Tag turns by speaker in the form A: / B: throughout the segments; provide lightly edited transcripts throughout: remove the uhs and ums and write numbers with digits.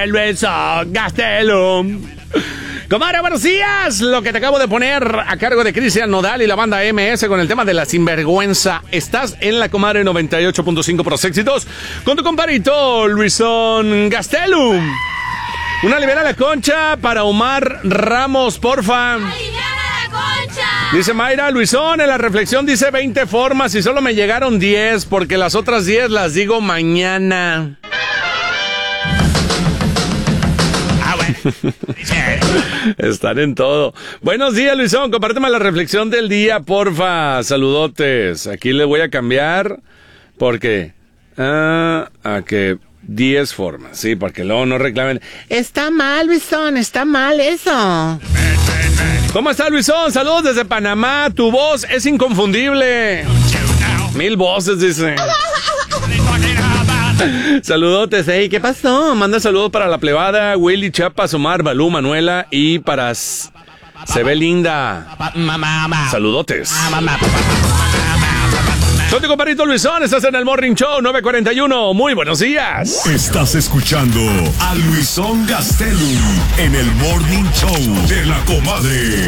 A: Luisón Gastelum. Comadre, buenos días. Lo que te acabo de poner a cargo de Cristian Nodal y la banda MS con el tema de la sinvergüenza. Estás en la Comadre 98.5 Pros Éxitos con tu compadrito Luisón Gastelum. Una aliviana la concha para Omar Ramos, porfa.
B: ¡Aliviana la concha!
A: Dice Mayra, Luisón, en la reflexión dice 20 formas y solo me llegaron 10 porque las otras 10 las digo mañana. Están en todo. Buenos días, Luisón. Compárteme la reflexión del día, porfa. Saludotes. Aquí le voy a cambiar porque a que 10 formas. Sí, porque luego no reclamen. Está mal, Luisón. Está mal eso. ¿Cómo está, Luisón? Saludos desde Panamá. Tu voz es inconfundible. 1000 voces, dice. Saludotes, hey, ¿qué pasó? Manda saludos para la plebada, Willy, Chapas, Omar, Balú, Manuela y para Se ve linda. Saludotes. Soy tu compadrito Luisón, estás en el Morning Show 941. Muy buenos días.
C: Estás escuchando a Luisón Gastelum en el Morning Show de la Comadre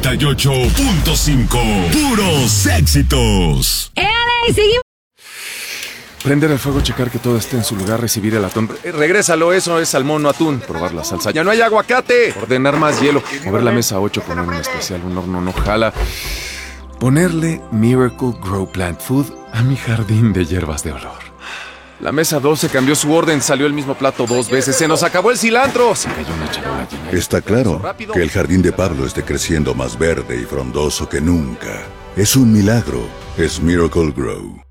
C: 98.5. Puros éxitos.
B: Seguimos.
D: Prender el fuego, checar que todo esté en su lugar, recibir el atún. Regrésalo, eso es salmón, no atún. Probar la salsa. ¡Ya no hay aguacate! Ordenar más hielo. Mover la mesa 8, poner un especial, un horno no jala. Ponerle Miracle Grow Plant Food a mi jardín de hierbas de olor. La mesa 12 cambió su orden, salió el mismo plato 2 veces. ¡Se nos acabó el cilantro! Se cayó una charola llena.
E: Está claro que el jardín de Pablo esté creciendo más verde y frondoso que nunca. Es un milagro. Es Miracle Grow.